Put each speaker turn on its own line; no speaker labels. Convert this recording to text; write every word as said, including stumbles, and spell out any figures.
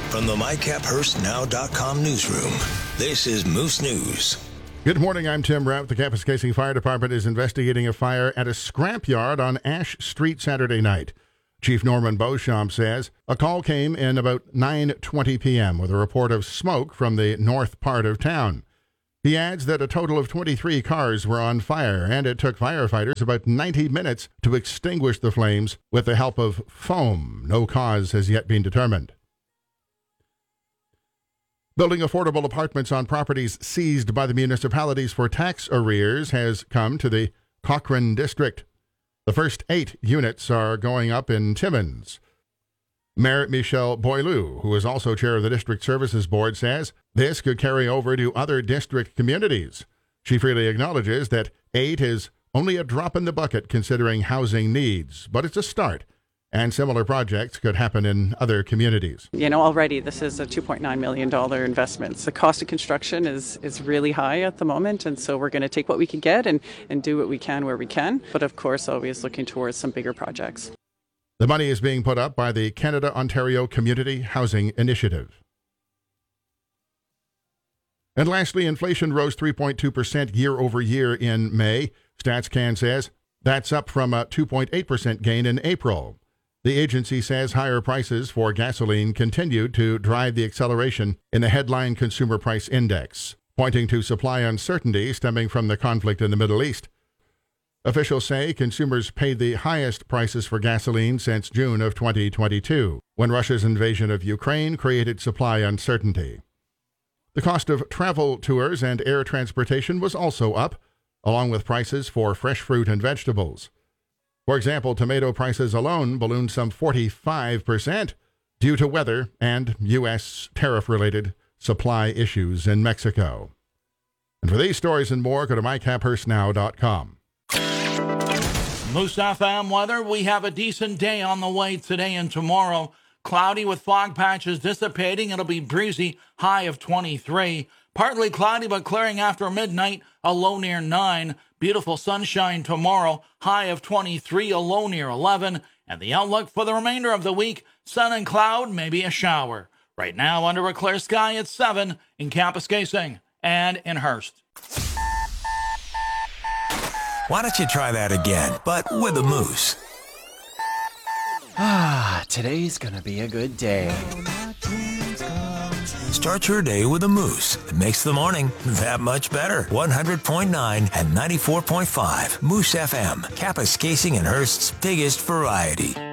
From the my cap hurst now dot com newsroom, this is Moose News.
Good morning, I'm Tim Rapp. The Kapuskasing Fire Department is investigating a fire at a scrapyard on Ash Street Saturday night. Chief Norman Beauchamp says a call came in about nine twenty p.m. with a report of smoke from the north part of town. He adds that a total of twenty-three cars were on fire, and it took firefighters about ninety minutes to extinguish the flames with the help of foam. No cause has yet been determined. Building affordable apartments on properties seized by the municipalities for tax arrears has come to the Cochrane district. The first eight units are going up in Timmins. Mayor Michelle Boileau, who is also chair of the District Services Board, says this could carry over to other district communities. She freely acknowledges that eight is only a drop in the bucket considering housing needs, but it's a start. And similar projects could happen in other communities.
You know, already this is a two point nine million dollars investment. The cost of construction is, is really high at the moment, and so we're going to take what we can get and, and do what we can where we can, but of course always looking towards some bigger projects.
The money is being put up by the Canada-Ontario Community Housing Initiative. And lastly, inflation rose three point two percent year over year in May. StatsCan says that's up from a two point eight percent gain in April. The agency says higher prices for gasoline continued to drive the acceleration in the headline consumer price index, pointing to supply uncertainty stemming from the conflict in the Middle East. Officials say consumers paid the highest prices for gasoline since June of twenty twenty-two, when Russia's invasion of Ukraine created supply uncertainty. The cost of travel tours and air transportation was also up, along with prices for fresh fruit and vegetables. For example, tomato prices alone ballooned some forty-five percent due to weather and U S tariff-related supply issues in Mexico. And for these stories and more, go to my cap hurst now dot com.
Moose F M weather, we have a decent day on the way today and tomorrow. Cloudy with fog patches dissipating. It'll be breezy, high of twenty-three. Partly cloudy but clearing after midnight, a low near nine. Beautiful sunshine tomorrow, high of twenty-three, a low near eleven. And the outlook for the remainder of the week, sun and cloud, maybe a shower. Right now, under a clear sky at seven in Kapuskasing and in Hearst.
Why don't you try that again, but with a moose?
Ah, today's gonna be a good day.
Start your day with a moose. It makes the morning that much better. one hundred point nine and ninety-four point five Moose F M, Kapuskasing and Hearst's biggest variety.